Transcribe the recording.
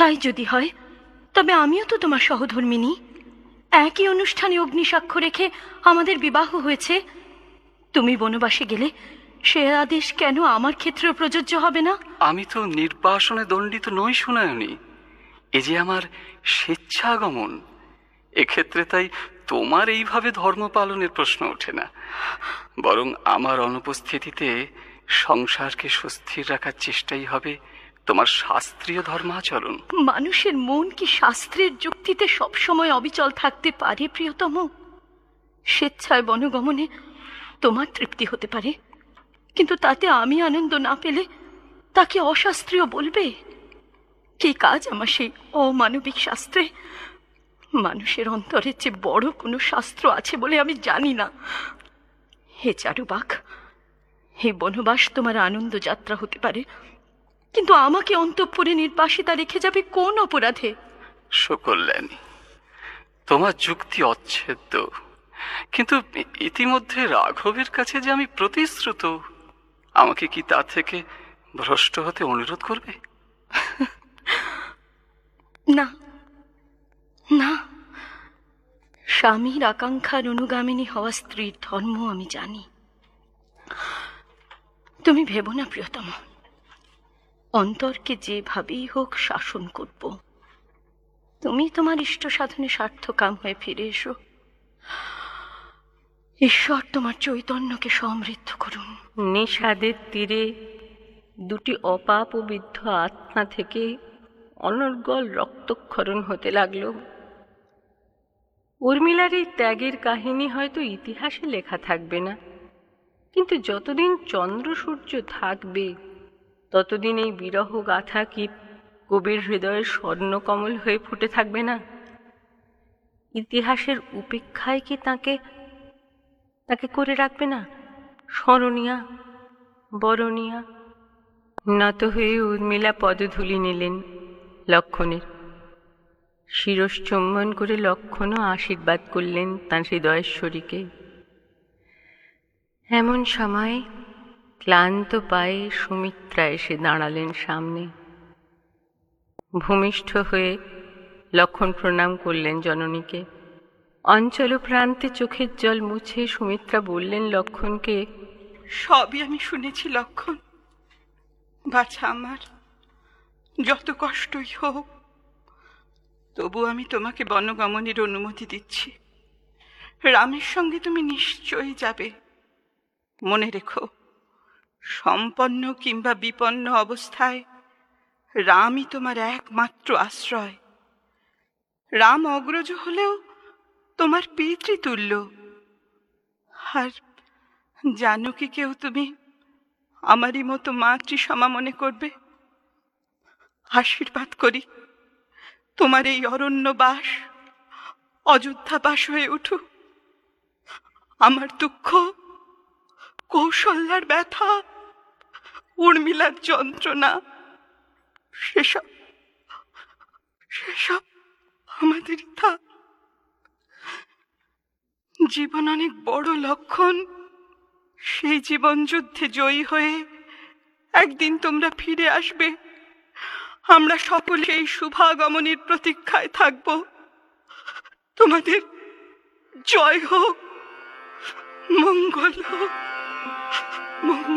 তাই যদি হয় তবে আমিও তো তোমার সহধর্মিনী। একই অনুষ্ঠানে অগ্নিসাক্ষ্য রেখে আমাদের বিবাহ হয়েছে। তুমি বনবাসে গেলে সে আদেশ কেন আমার ক্ষেত্রেও প্রযোজ্য হবে না? আমি তো নির্বাসনে দণ্ডিত নই সুনয়নী, এ যে আমার স্বেচ্ছাগমন। এক্ষেত্রে তাই তোমার এইভাবে ধর্ম পালনের প্রশ্ন ওঠে না, বরং আমার অনুপস্থিতিতে সংসারকে সুস্থির রাখার চেষ্টাই হবে তোমার শাস্ত্রীয় ধর্মাচরণ। মানুষের মন কি শাস্ত্রের যুক্তিতে সবসময় অবিচল থাকতে পারে প্রিয়তম? স্বেচ্ছায় বনগমনে তোমার তৃপ্তি হতে পারে, কিন্তু তাতে আমি আনন্দ না পেলে তাকে অশাস্ত্রীয় বলবে? কি কাজ আমার সেই অমানবিক শাস্ত্রে? মানুষের অন্তরের চেয়ে বড় কোনো শাস্ত্র আছে বলে আমি জানি না। হে চারুবাক, হে বনবাস তোমার আনন্দ যাত্রা হতে পারে, কিন্তু আমাকে অন্তঃপুরে নির্বাসিতা রেখে যাবে কোন অপরাধে? সুকল্যাণী, তোমার যুক্তি অচ্ছেদ্য, কিন্তু ইতিমধ্যে রাঘবের কাছে যে আমি প্রতিশ্রুত, আমাকে কি তা থেকে ভ্রষ্ট হতে অনুরোধ করবে? না না, স্বামীর আকাঙ্ক্ষার অনুগামিনী হওয়া স্ত্রীর ধর্ম আমি জানি। তুমি ভেবো না প্রিয়তম, অন্তরকে যেভাবেই হোক শাসন করব। তুমি তোমার ইষ্ট সাধনে সার্থকাম হয়ে ফিরে এসো। ঈশ্বর তোমার চৈতন্যকে সমৃদ্ধ করুন। নিষাদের তীরে দুটি অপাপবিদ্ধ আত্মা থেকে অনর্গল রক্তক্ষরণ হতে লাগল। উর্মিলার এই ত্যাগের কাহিনী হয়তো ইতিহাসে লেখা থাকবে না, কিন্তু যতদিন চন্দ্র সূর্য থাকবে ততদিন এই বিরহ গাথা কি কবির হৃদয়ে স্বর্ণকমল হয়ে ফুটে থাকবে না? ইতিহাসের উপেক্ষায় কি তাকে করে রাখবে না স্মরণীয়া, বরণীয়া? নত হয়ে উর্মিলা পদধূলি নিলেন লক্ষণের। শিরশ্চুম্বন করে লক্ষণও আশীর্বাদ করলেন তাঁর হৃদয়েশ্বরীকে। এমন সময় ক্লান্ত পায়ে সুমিত্রা এসে দাঁড়ালেন সামনে। ভূমিষ্ঠ হয়ে লক্ষণ প্রণাম করলেন জননীকে। অঞ্চল প্রান্তে চোখের জল মুছে সুমিত্রা বললেন লক্ষণকে, সবই আমি শুনেছি লক্ষণ। বাছা আমার, যত কষ্টই হোক তবু আমি তোমাকে বনগমনের অনুমতি দিচ্ছি। রামের সঙ্গে তুমি নিশ্চয়ই যাবে। মনে রেখো, সম্পন্ন কিংবা বিপন্ন অবস্থায় রামই তোমার একমাত্র আশ্রয়। রাম অগ্রজ হলেও তোমার পিতৃতুল্য। আর জানকীকেও তুমি আমারই মতো মাতৃসমা মনে করবে। আশীর্বাদ করি তোমার এই অরণ্যবাস অযোধ্যাবাস হয়ে উঠুক। আমার দুঃখ, কৌশল্যার ব্যথা, উর্মিলার যন্ত্রণা, সেসব আমাদেরই থাক। জীবন অনেক বড় লক্ষণ। সেই জীবন যুদ্ধে জয়ী হয়ে একদিন তোমরা ফিরে আসবে। আমরা সকলে এই শুভাগমনের প্রতীক্ষায় থাকব। তোমাদের জয় হোক, মঙ্গল হোক, মঙ্গল।